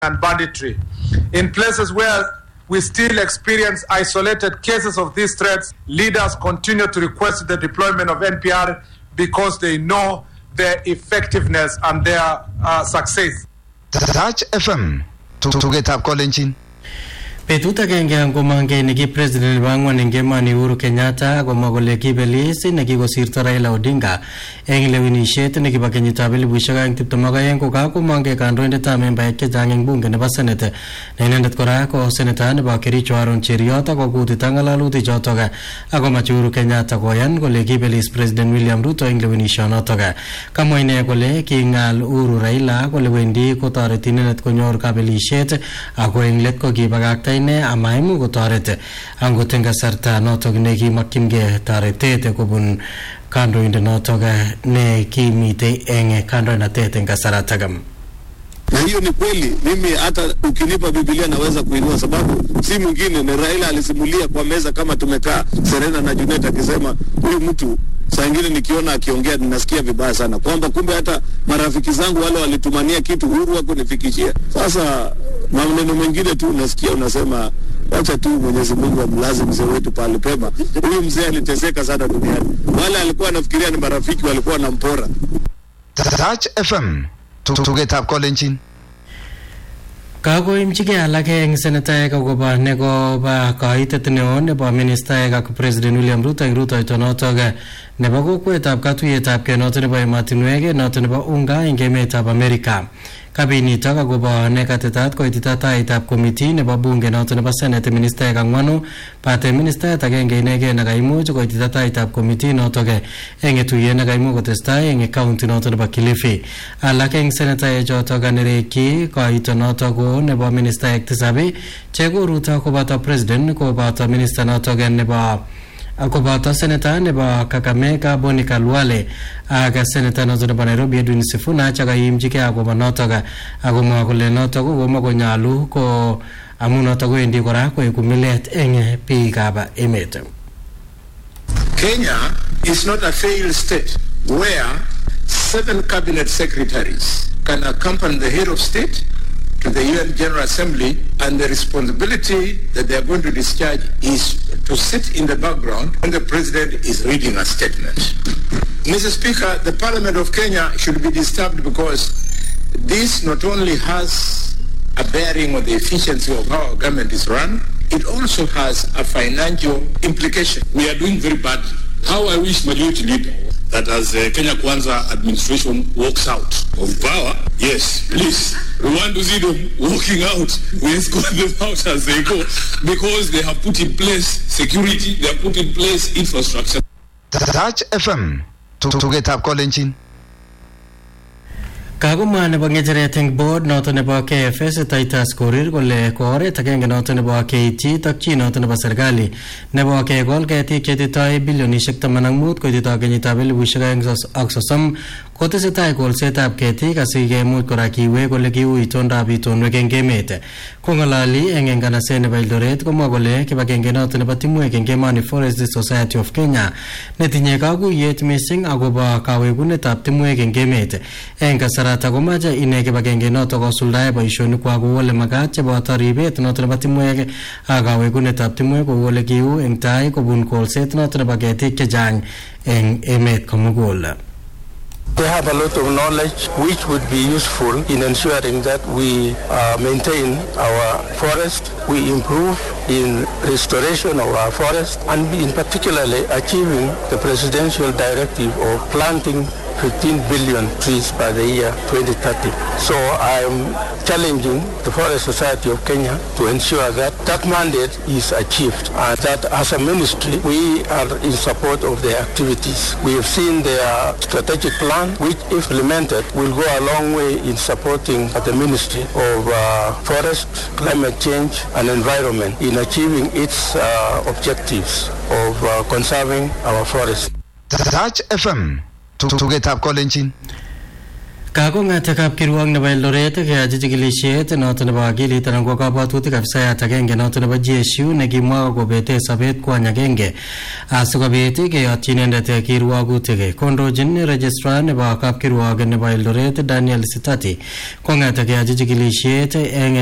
and banditry. In places where we still experience isolated cases of these threats, leaders continue to request the deployment of NPR because they know their effectiveness and their success. Touch FM tugetap kolenjin. Betut agenge angomangei neki President Bangwan Ngemani Uhuru Kenyatta komagole kibelis nekikosirto Raila Odinga eng lewenishet nekibo kenyitab 2022 kokakomangei kandoindetab membaek chechang eng bunge nebo Senate ne inendet kora ko senator nebo Kericho Aaron Cheriot akokutita ngalalutik chotok akomach Uhuru Kenyatta koyan kole kibelis President William Ruto eng lewenishonotok. Kamwa ine kole kingal Uhuru Raila kole wendi kotoreti inendet konyor kabelishet ako eng let ko kibakakta ine amaimu kotoret angot eng kasarta notok nekimakyingei toretet kobun kandoindet notok ne kimitei eng kandoinatet eng kasaratak. Na hiyo ni kweli, mimi hata ukinipa Biblia naweza kuinua, sababu si mwingine ni Raila alisimulia kwa meza kama tumekaa Serena na Junet akisema huyu mtu saa ingine nikiona akiongea ninasikia vibaya sana, kwamba kumbe hata marafiki zangu wale walitumania kitu Uhuru wako nifikishia. Sasa maneno mengine tu unasikia unasema acha tu Mwenyezi Mungu amlaze mzee wetu pale pema. Huyu mzee aliteseka sana duniani. Wale alikuwa anafikiria ni marafiki walikuwa wanampora. Touch FM tugetap kolenjin. Kakoimchigei alake eng senetaek akobo nekobo kaitet neo nebo ministaek ak President William Ruto eng rutoito notok nebo kokwetab katuiyetab kei notok nebo ematinwek notok nebo UNGA eng emetab Amerika. Kabinitok akobo nekatetat koitita taitab komiti nebo bunge notok nebo Senate ministaek angwanu pate ministayat agenge inegei nekaimuch koitita taitab komiti notok eng tuyet nekaimuch kotestai eng county notok nebo Kilifi. Alak eng senetaek chotok kanerekyi koito notok ko nebo ministaek 7 chekoruto koboto president koboto minister notok nebo akoboto senator nebo Kakamega Boni Khalwale ak senator notok nebo Nairobi Edwin Sifuna chakaimchigei akobo notok akomwa kole notok komakonyalu ko amu notok kowendi kora koeku milet eng biikab emet. Kenya is not a failed state where 7 cabinet secretaries can accompany the head of state to the UN General Assembly, and the responsibility that they are going to discharge is to sit in the background when the president is reading a statement. Mr. Speaker, the Parliament of Kenya should be disturbed because this not only has a bearing on the efficiency of how our government is run, it also has a financial implication. We are doing very badly. How I wish majority leader that as Kenya Kwanza administration walks out of power, yes, please, we want to see them walking out. We escort them out as they go because they have put in place security, they have put in place infrastructure. Touch FM tugetap kolenjin. Kagomwa nebo ngecheret eng board noto nebo KFS Titus Korir kole ko oret agenge noto nebo KT takchi noto nebo serikali nebo kegol ketik chetitoi bilionishek 15 koititoi kenyitab 2030 kotesetai kolsetab ketik asikemuch kora kiwe kole kiu itondab itonwek eng emet. Kong'alali eng nganaset nebo Eldoret komwa kole kibagenge noto nebo timwek eng Emani Forest Society of Kenya netinye kakuyet mising akobo kawekunetab timwek eng emet. Eng kasarata komache ine kibagenge noto kosuldae boisionikwak kou ole makat cheboto ribet noto nebo timwek ak kawekunetab timwek kou ole kiu eng tai kobun kolset noto nebo ketik chechang eng emet komugul. They have a lot of knowledge which would be useful in ensuring that we maintain our forest, we improve in restoration of our forest, and in particularly achieving the presidential directive of planting 15 billion trees by the year 2030. So I am challenging the Forest Society of Kenya to ensure that that mandate is achieved, and that as a ministry we are in support of their activities. We have seen their strategic plan, which if implemented will go a long way in supporting the Ministry of Forest, Climate Change and Environment in achieving its objectives of conserving our forests. Touch FM tugetap kolenjin. Kakong'ate kapkirwok nebo Eldoret keyochi chikilishet noto nebo akilit anan ko kabwatutik afisayat agenge noto nebo GSU nekimwa kobete sobet kwony agenge asikobit keyotyi inendet kirwogutik. Kondochin registrar nebo kapkirwok nebo Eldoret Daniel Sitati kong'ate keyochi chikilishet eng